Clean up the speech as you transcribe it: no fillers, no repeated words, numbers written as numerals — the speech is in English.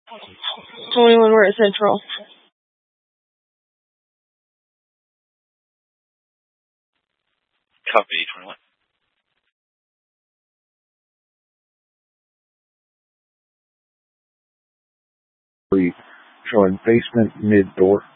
21, we're at Central. Copy, 21. Showing basement mid door.